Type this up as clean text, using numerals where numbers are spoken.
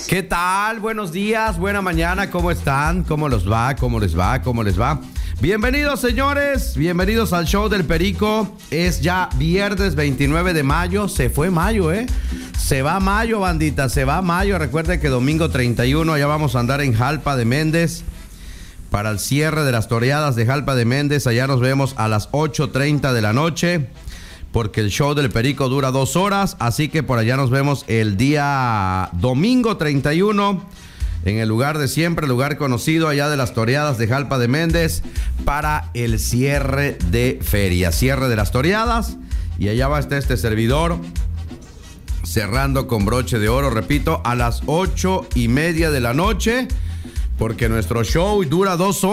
¿Qué tal? Buenos días, buena mañana, ¿cómo están? ¿Cómo les va? ¿Cómo les va? ¿Cómo les va? Bienvenidos, señores, bienvenidos al show del Perico. Es ya viernes 29 de mayo, se fue mayo, Se va mayo, bandita, se va mayo. Recuerden que domingo 31 ya vamos a andar en Jalpa de Méndez para el cierre de las toreadas de Jalpa de Méndez. Allá nos vemos a las 8:30 de la noche, porque el show del Perico dura 2 horas, así que por allá nos vemos el día domingo 31 en el lugar de siempre, el lugar conocido allá de las toreadas de Jalpa de Méndez para el cierre de feria, cierre de las toreadas, y allá va a estar este servidor cerrando con broche de oro, repito, a las 8:30 de la noche, porque nuestro show dura 2 horas.